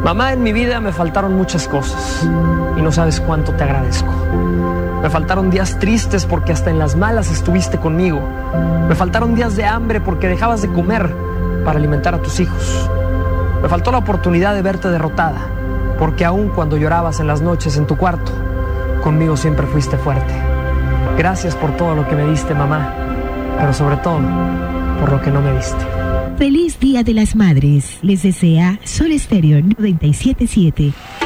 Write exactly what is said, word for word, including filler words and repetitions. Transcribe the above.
Mamá, en mi vida me faltaron muchas cosas y no sabes cuánto te agradezco. Me faltaron días tristes porque hasta en las malas estuviste conmigo. Me faltaron días de hambre porque dejabas de comer para alimentar a tus hijos. Me faltó la oportunidad de verte derrotada, porque aun cuando llorabas en las noches en tu cuarto, conmigo siempre fuiste fuerte. Gracias por todo lo que me diste, mamá, pero sobre todo por lo que no me diste. Feliz Día de las Madres. Les desea Sol Estéreo noventa y siete punto siete.